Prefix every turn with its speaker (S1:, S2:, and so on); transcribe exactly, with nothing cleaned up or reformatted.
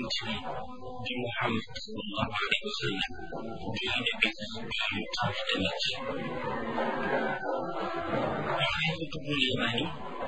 S1: xamante ni di Muhammad sallallahu alayhi wa sallam julli na bis yu tardé la ci Xudayfatu bnu Yamaani